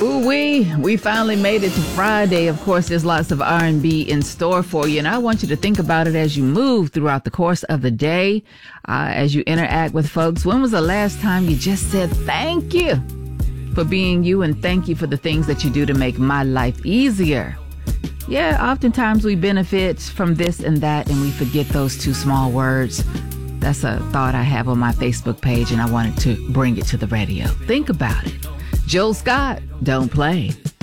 We finally made it to Friday. Of course, there's lots of R&B in store for you, and I want you to think about it as you move throughout the course of the day, as you interact with folks. When was the last time you just said thank you for being you, and thank you for the things that you do to make my life easier? Yeah, oftentimes we benefit from this and that, and we forget those two small words. That's a thought I have on my Facebook page, and I wanted to bring it to the radio. Think about it. Jill Scott, don't play.